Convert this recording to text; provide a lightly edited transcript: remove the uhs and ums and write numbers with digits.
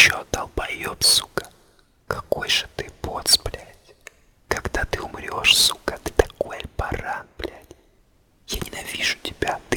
чё, долбоёб, сука? Какой же ты боц, блядь. Когда ты умрёшь, сука, ты такой баран, блядь. Я ненавижу тебя.